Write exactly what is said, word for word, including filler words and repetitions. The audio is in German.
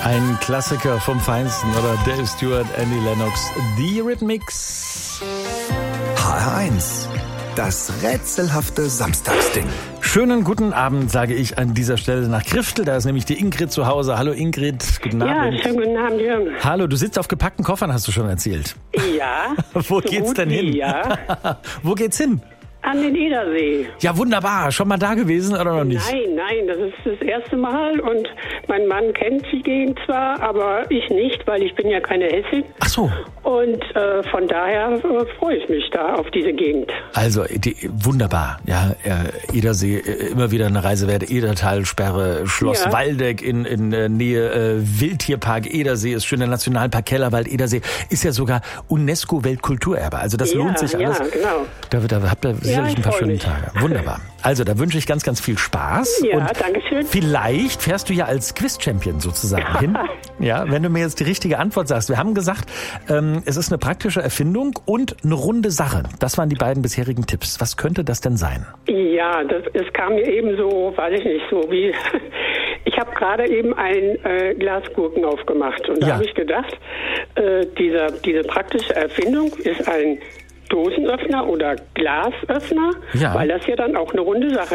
Ein Klassiker vom Feinsten, oder? Dave Stewart, Annie Lennox, The Eurythmics. H R eins, das rätselhafte Samstagsding. Schönen guten Abend, sage ich an dieser Stelle nach Kriftel. Da ist nämlich die Ingrid zu Hause. Hallo Ingrid, guten Abend. Ja, schönen guten Abend, Jürgen. Hallo, du sitzt auf gepackten Koffern, hast du schon erzählt. Ja. Wo so geht's gut denn wie, hin? Ja. Wo geht's hin? An den Edersee. Ja, wunderbar. Schon mal da gewesen oder noch nicht? Nein, nein, das ist das erste Mal und mein Mann kennt die Gegend zwar, aber ich nicht, weil ich bin ja keine Hessin. Ach so. Und äh, von daher äh, freue ich mich da auf diese Gegend. Also, die, wunderbar. Ja, äh, Edersee, äh, immer wieder eine Reise wert. Edertalsperre, Schloss Ja. Waldeck in, in äh, Nähe äh, Wildtierpark Edersee ist schön, der Nationalpark Kellerwald Edersee ist ja sogar UNESCO-Weltkulturerbe. Also das Ja, lohnt sich alles. ja, genau. Da, da habt ihr sicherlich ich ein paar freu schöne mich. Tage. Wunderbar. Also, da wünsche ich ganz, ganz viel Spaß. Ja, und danke schön. Vielleicht fährst du ja als Quiz-Champion sozusagen hin. Ja, wenn du mir jetzt die richtige Antwort sagst. Wir haben gesagt, ähm, es ist eine praktische Erfindung und eine runde Sache. Das waren die beiden bisherigen Tipps. Was könnte das denn sein? Ja, das, es kam mir eben so, weiß ich nicht, so wie, ich habe gerade eben ein äh, Glas Gurken aufgemacht und da Ja. habe ich gedacht, äh, dieser, diese praktische Erfindung ist ein Dosenöffner oder Glasöffner, Ja. weil das ja dann auch eine runde Sache